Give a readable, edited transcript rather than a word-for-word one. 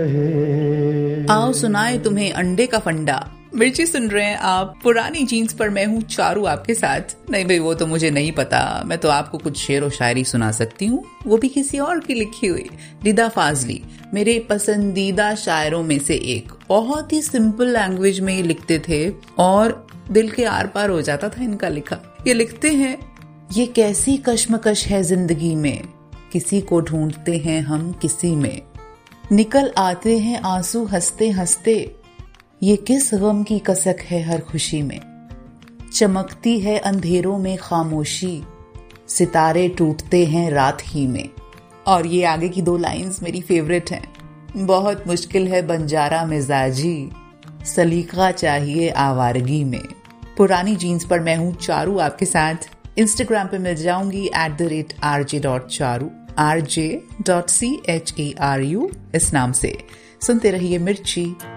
आओ सुनाए तुम्हें अंडे का फंडा। मिर्ची सुन रहे हैं आप पुरानी जीन्स पर। मैं हूँ चारू आपके साथ। नहीं भाई, वो तो मुझे नहीं पता। मैं तो आपको कुछ शेर व शायरी सुना सकती हूँ, वो भी किसी और की लिखी हुई। निदा फाजली मेरे पसंदीदा शायरों में से एक। बहुत ही सिंपल लैंग्वेज में ये लिखते थे और दिल के आर पार हो जाता था इनका लिखा। ये लिखते हैं, ये कैसी कश्मकश है जिंदगी में, किसी को ढूंढते हैं हम किसी में, निकल आते हैं आंसू हंसते हंसते, ये किस गम की कसक है हर खुशी में, चमकती है अंधेरों में खामोशी, सितारे टूटते हैं रात ही में। और ये आगे की दो लाइंस मेरी फेवरेट हैं। बहुत मुश्किल है बंजारा मिजाजी, सलीका चाहिए आवारगी में। पुरानी जीन्स पर मैं हूँ चारू आपके साथ। इंस्टाग्राम पे मिल जाऊंगी @rj.charu rj.charu इस नाम से। सुनते रहिए मिर्ची।